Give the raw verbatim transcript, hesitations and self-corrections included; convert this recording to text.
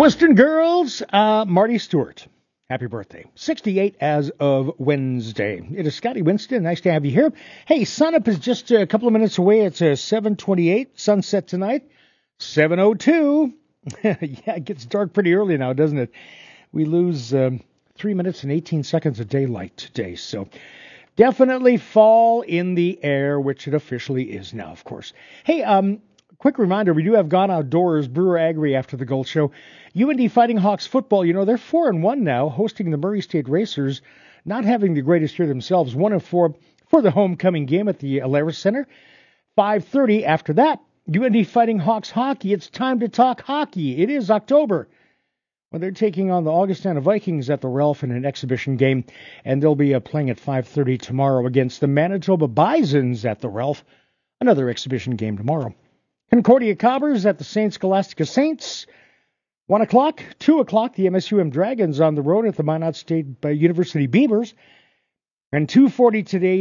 Western Girls, uh, Marty Stewart. Happy birthday. sixty-eight as of Wednesday. It is Scotty Winston. Nice to have you here. Hey, sunup is just a couple of minutes away. It's uh, seven twenty-eight. Sunset tonight, seven oh two. Yeah, it gets dark pretty early now, doesn't it? We lose um, three minutes and eighteen seconds of daylight today. So definitely fall in the air, which it officially is now, of course. Hey, um, quick reminder, we do have Gone Outdoors, Brewer Agri after the Gold Show. U N D Fighting Hawks football, you know, they're four and one now, hosting the Murray State Racers, not having the greatest year themselves, one and four for the homecoming game at the Alerus Center. five thirty after that, U N D Fighting Hawks hockey. It's time to talk hockey. It is October. Well, they're taking on the Augustana Vikings at the Ralph in an exhibition game, and they'll be uh, playing at five thirty tomorrow against the Manitoba Bisons at the Ralph. Another exhibition game tomorrow. Concordia Cobbers at the Saint Scholastica Saints. one o'clock, two o'clock, the M S U M Dragons on the road at the Minot State University Beavers. And two forty today,